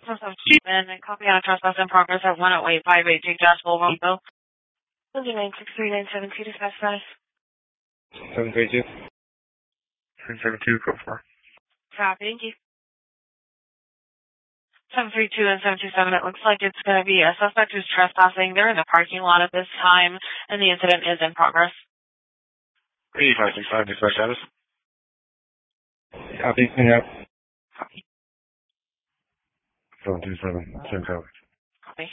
And copy on trespass in progress at 10858 Jasper Robo. 963-972 dispatch status. 732. 772, go for. Copy, thank you. 732 and 727, it looks like it's going to be a suspect who's trespassing. They're in the parking lot at this time, and the incident is in progress. 8565, dispatch status. Copy, hang up. Copy. 727, same coverage.